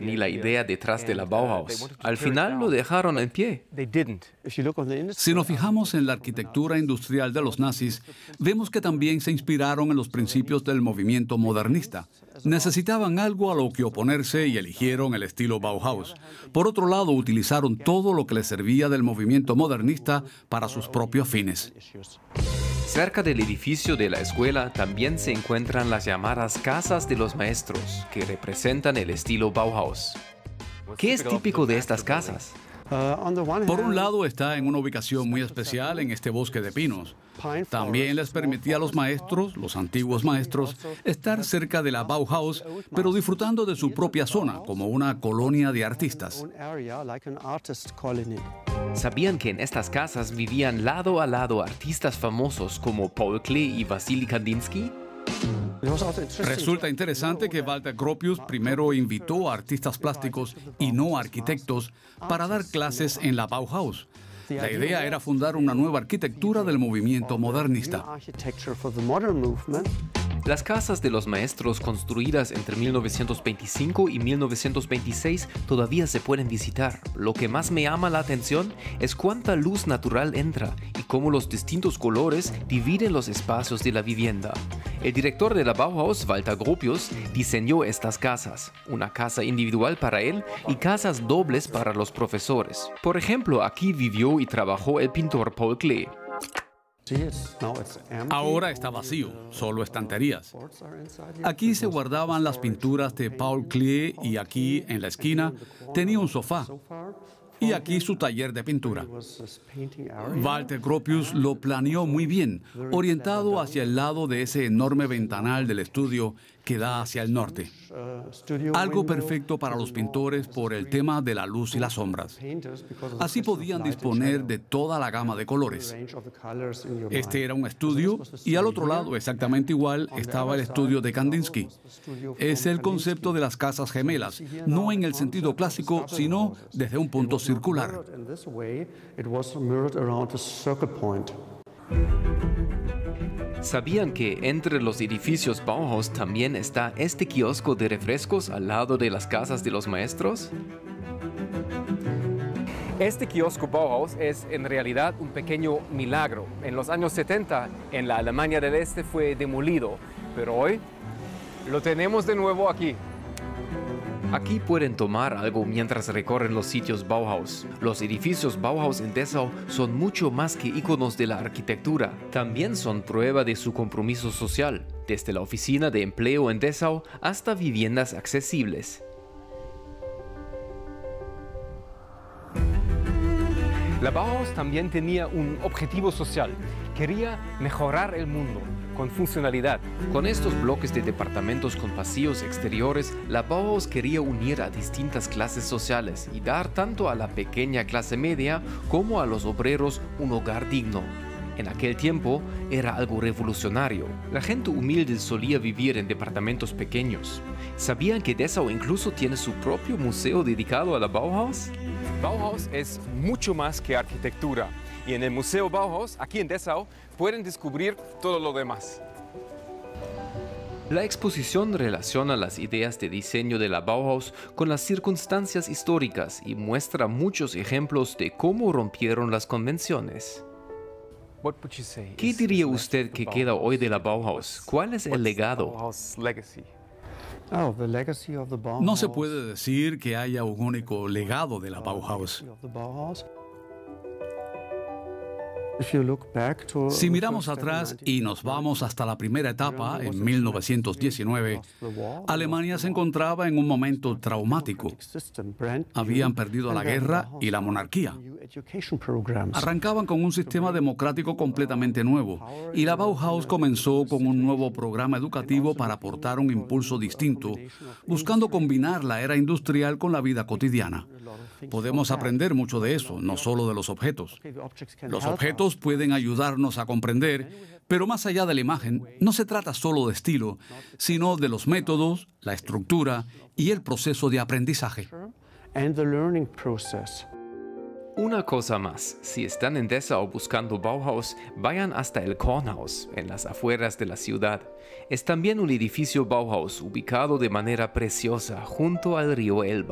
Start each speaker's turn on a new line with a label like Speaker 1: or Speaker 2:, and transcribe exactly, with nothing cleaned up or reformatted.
Speaker 1: ni la idea detrás de la Bauhaus. Al final lo dejaron en pie.
Speaker 2: Si nos fijamos en la arquitectura industrial de los nazis, vemos que también se inspiraron en los principios del movimiento modernista. Necesitaban algo a lo que oponerse y eligieron el estilo Bauhaus. Por otro lado, utilizaron todo lo que les servía del movimiento modernista para sus propios fines.
Speaker 1: Cerca del edificio de la escuela también se encuentran las llamadas casas de los maestros, que representan el estilo Bauhaus. ¿Qué es típico de estas casas?
Speaker 2: Por un lado, está en una ubicación muy especial en este bosque de pinos. También les permitía a los maestros, los antiguos maestros, estar cerca de la Bauhaus, pero disfrutando de su propia zona, como una colonia de artistas.
Speaker 1: ¿Sabían que en estas casas vivían lado a lado artistas famosos como Paul Klee y Wassily Kandinsky?
Speaker 2: Resulta interesante que Walter Gropius primero invitó a artistas plásticos y no arquitectos para dar clases en la Bauhaus. La idea era fundar una nueva arquitectura del movimiento modernista.
Speaker 1: Las casas de los maestros construidas entre mil novecientos veinticinco y mil novecientos veintiséis todavía se pueden visitar. Lo que más me llama la atención es cuánta luz natural entra y cómo los distintos colores dividen los espacios de la vivienda. El director de la Bauhaus, Walter Gropius, diseñó estas casas, una casa individual para él y casas dobles para los profesores. Por ejemplo, aquí vivió y trabajó el pintor Paul Klee.
Speaker 2: Ahora está vacío, solo estanterías. Aquí se guardaban las pinturas de Paul Klee y aquí, en la esquina, tenía un sofá. Y aquí su taller de pintura. Walter Gropius lo planeó muy bien, orientado hacia el lado de ese enorme ventanal del estudio que da hacia el norte. Algo perfecto para los pintores por el tema de la luz y las sombras. Así podían disponer de toda la gama de colores. Este era un estudio y al otro lado, exactamente igual, estaba el estudio de Kandinsky. Es el concepto de las casas gemelas, no en el sentido clásico, sino desde un punto circular.
Speaker 1: ¿Sabían que entre los edificios Bauhaus también está este kiosco de refrescos al lado de las casas de los maestros? Este kiosco Bauhaus es en realidad un pequeño milagro. En los años setenta, en la Alemania del Este fue demolido, pero hoy lo tenemos de nuevo aquí. Aquí pueden tomar algo mientras recorren los sitios Bauhaus. Los edificios Bauhaus en Dessau son mucho más que íconos de la arquitectura. También son prueba de su compromiso social, desde la oficina de empleo en Dessau hasta viviendas accesibles. La Bauhaus también tenía un objetivo social. Quería mejorar el mundo con funcionalidad. Con estos bloques de departamentos con pasillos exteriores, la Bauhaus quería unir a distintas clases sociales y dar tanto a la pequeña clase media como a los obreros un hogar digno. En aquel tiempo era algo revolucionario. La gente humilde solía vivir en departamentos pequeños. ¿Sabían que Dessau incluso tiene su propio museo dedicado a la Bauhaus? Bauhaus es mucho más que arquitectura. Y en el Museo Bauhaus, aquí en Dessau, pueden descubrir todo lo demás. La exposición relaciona las ideas de diseño de la Bauhaus con las circunstancias históricas y muestra muchos ejemplos de cómo rompieron las convenciones. ¿Qué diría usted que queda hoy de la Bauhaus? ¿Cuál es el legado?
Speaker 2: No se puede decir que haya un único legado de la Bauhaus. Si miramos atrás y nos vamos hasta la primera etapa, en mil novecientos diecinueve, Alemania se encontraba en un momento traumático. Habían perdido la guerra y la monarquía. Arrancaban con un sistema democrático completamente nuevo, y la Bauhaus comenzó con un nuevo programa educativo para aportar un impulso distinto, buscando combinar la era industrial con la vida cotidiana. Podemos aprender mucho de eso, no solo de los objetos. Los objetos pueden ayudarnos a comprender, pero más allá de la imagen, no se trata solo de estilo, sino de los métodos, la estructura y el proceso de aprendizaje.
Speaker 1: Una cosa más, si están en Dessau buscando Bauhaus, vayan hasta el Kornhaus, en las afueras de la ciudad. Es también un edificio Bauhaus ubicado de manera preciosa junto al río Elba.